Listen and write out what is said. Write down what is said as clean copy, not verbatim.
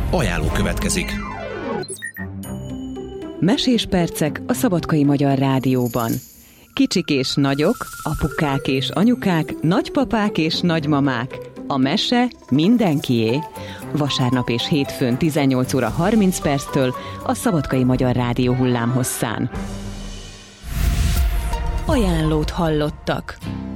Ajánló következik. Mesés percek a Szabadkai Magyar Rádióban. Kicsik és nagyok, apukák és anyukák, nagypapák és nagymamák. A mese mindenkié. Vasárnap és hétfőn 18 óra 30 perctől a Szabadkai Magyar Rádió hullámhosszán. Ajánlót hallottak.